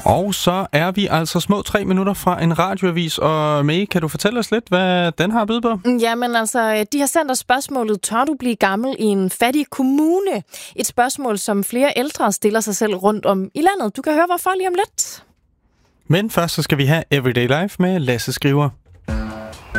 Og så er vi altså små 3 minutter fra en radioavis, og May, kan du fortælle os lidt, hvad den har at byde på? Jamen altså, de har sendt os spørgsmålet, tør du blive gammel i en fattig kommune? Et spørgsmål, som flere ældre stiller sig selv rundt om i landet. Du kan høre, hvorfor lige om lidt. Men først så skal vi have Everyday Life med Lasse Skriver.